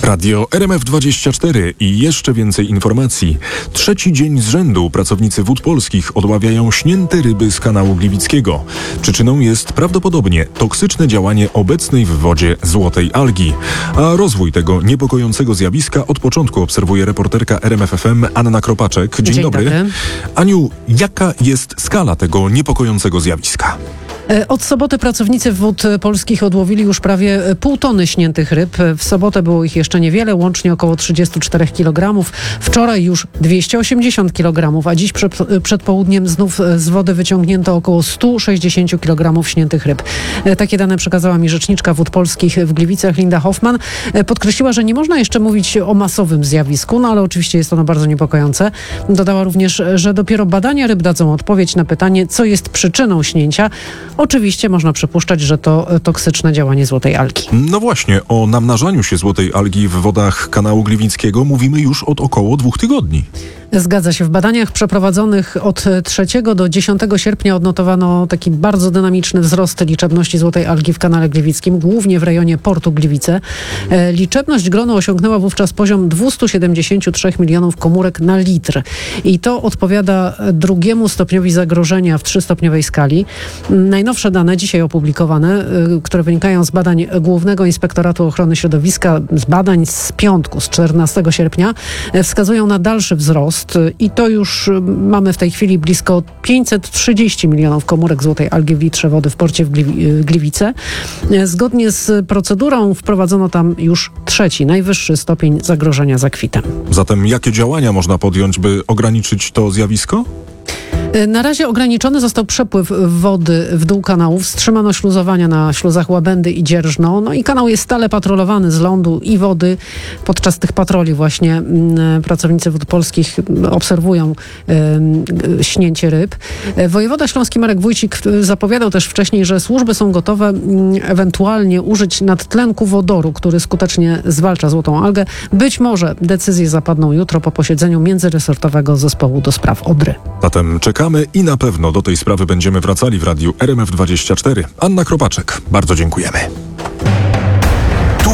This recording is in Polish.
Radio RMF24 i jeszcze więcej informacji. Trzeci dzień z rzędu pracownicy Wód Polskich odławiają śnięte ryby z kanału Gliwickiego. Przyczyną jest prawdopodobnie toksyczne działanie obecnej w wodzie złotej algi. A rozwój tego niepokojącego zjawiska od początku obserwuje reporterka RMF FM Anna Kropaczek. Dzień dobry. Aniu, jaka jest skala tego niepokojącego zjawiska? Od soboty pracownicy Wód Polskich odłowili już prawie 0,5 tony śniętych ryb. W sobotę było ich jeszcze niewiele, łącznie około 34 kg. Wczoraj już 280 kg, a dziś przed południem znów z wody wyciągnięto około 160 kg śniętych ryb. Takie dane przekazała mi rzeczniczka Wód Polskich w Gliwicach Linda Hoffman. Podkreśliła, że nie można jeszcze mówić o masowym zjawisku, no ale oczywiście jest ono bardzo niepokojące. Dodała również, że dopiero badania ryb dadzą odpowiedź na pytanie, co jest przyczyną śnięcia. Oczywiście można przypuszczać, że to toksyczne działanie złotej algi. No właśnie, o namnażaniu się złotej algi w wodach kanału Gliwickiego mówimy już od około 2 tygodni. Zgadza się. W badaniach przeprowadzonych od 3 do 10 sierpnia odnotowano taki bardzo dynamiczny wzrost liczebności złotej algi w kanale Gliwickim, głównie w rejonie portu Gliwice. Liczebność gronu osiągnęła wówczas poziom 273 milionów komórek na litr. I to odpowiada 2 stopniowi zagrożenia w 3-stopniowej skali. Najnowsze dane dzisiaj opublikowane, które wynikają z badań Głównego Inspektoratu Ochrony Środowiska, z badań z piątku, z 14 sierpnia, wskazują na dalszy wzrost. I to już mamy w tej chwili blisko 530 milionów komórek złotej algi w litrze wody w porcie w Gliwice. Zgodnie z procedurą wprowadzono tam już 3, najwyższy stopień zagrożenia zakwitem. Zatem jakie działania można podjąć, by ograniczyć to zjawisko? Na razie ograniczony został przepływ wody w dół kanałów, wstrzymano śluzowania na śluzach Łabędy i Dzierżno, no i kanał jest stale patrolowany z lądu i wody. Podczas tych patroli właśnie pracownicy Wód Polskich obserwują śnięcie ryb. Wojewoda śląski Marek Wójcik zapowiadał też wcześniej, że służby są gotowe ewentualnie użyć nadtlenku wodoru, który skutecznie zwalcza złotą algę. Być może decyzje zapadną jutro po posiedzeniu międzyresortowego zespołu do spraw Odry. Zatem czekamy i na pewno do tej sprawy będziemy wracali w radiu RMF24. Anna Kropaczek, bardzo dziękujemy.